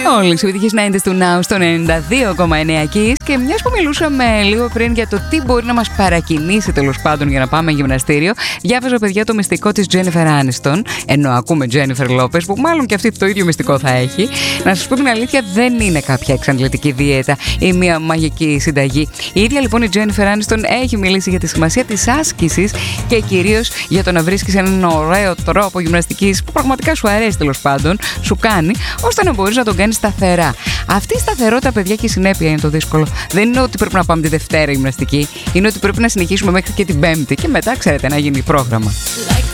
Όλες οι επιτυχίες 90's του Now στο 92,9 Kiss. Και μιας που μιλούσαμε λίγο πριν για το τι μπορεί να μας παρακινήσει τέλος πάντων για να πάμε γυμναστήριο, διάβαζα, παιδιά, το μυστικό της Jennifer Aniston. Ενώ ακούμε Jennifer Lopez, που μάλλον και αυτή το ίδιο μυστικό θα έχει. Να σας πω την αλήθεια, δεν είναι κάποια εξαντλητική δίαιτα ή μια μαγική συνταγή. Η ίδια λοιπόν η Jennifer Aniston έχει μιλήσει για τη σημασία της άσκησης και κυρίως για το να βρίσκεις έναν ωραίο τρόπο γυμναστικής που πραγματικά σου αρέσει, τέλος πάντων, σου κάνει, ώστε να μπορείς να τον κάνεις σταθερά. Αυτή η σταθερότητα, παιδιά, και η συνέπεια είναι το δύσκολο. Δεν είναι ότι πρέπει να πάμε τη Δευτέρα γυμναστική, είναι ότι πρέπει να συνεχίσουμε μέχρι και την Πέμπτη και μετά, ξέρετε, να γίνει πρόγραμμα.